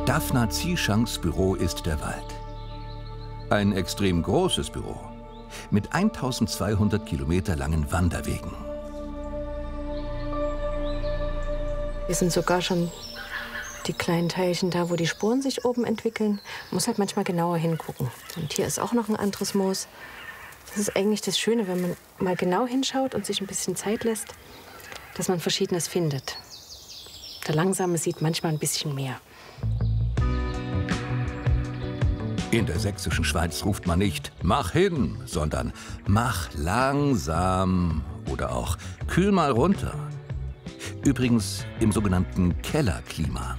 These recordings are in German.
Daphna Zhishangs Büro ist der Wald. Ein extrem großes Büro mit 1200 Kilometer langen Wanderwegen. Wir sind sogar schon die kleinen Teilchen da, wo die Sporen sich oben entwickeln. Man muss halt manchmal genauer hingucken. Und hier ist auch noch ein anderes Moos. Das ist eigentlich das Schöne, wenn man mal genau hinschaut und sich ein bisschen Zeit lässt, dass man Verschiedenes findet. Der Langsame sieht manchmal ein bisschen mehr. In der sächsischen Schweiz ruft man nicht "mach hin", sondern "mach langsam" oder auch "kühl mal runter". Übrigens im sogenannten Kellerklima.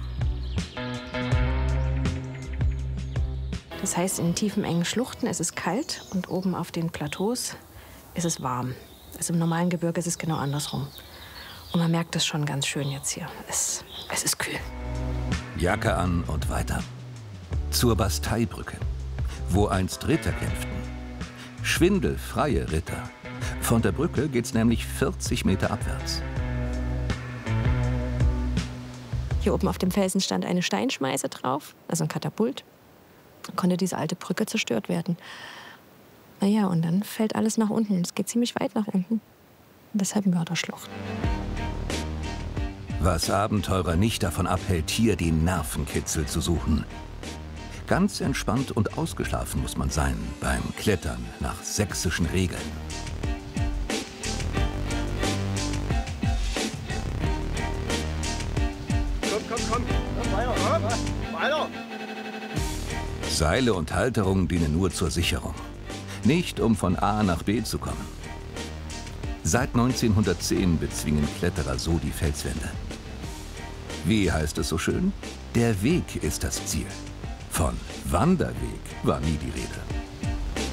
Das heißt, in tiefen, engen Schluchten ist es kalt und oben auf den Plateaus ist es warm. Also im normalen Gebirge ist es genau andersrum. Und man merkt das schon ganz schön jetzt hier. Es ist kühl. Jacke an und weiter. Zur Basteibrücke, wo einst Ritter kämpften. Schwindelfreie Ritter. Von der Brücke geht's nämlich 40 Meter abwärts. Hier oben auf dem Felsen stand eine Steinschmeiße drauf, also ein Katapult. Dann konnte diese alte Brücke zerstört werden. Naja, und dann fällt alles nach unten. Es geht ziemlich weit nach unten. Und deshalb Mörderschlucht. Was Abenteurer nicht davon abhält, hier den Nervenkitzel zu suchen. Ganz entspannt und ausgeschlafen muss man sein beim Klettern nach sächsischen Regeln. Komm. Weiter. Seile und Halterung dienen nur zur Sicherung. Nicht, um von A nach B zu kommen. Seit 1910 bezwingen Kletterer so die Felswände. Wie heißt es so schön? Der Weg ist das Ziel. Von Wanderweg war nie die Rede.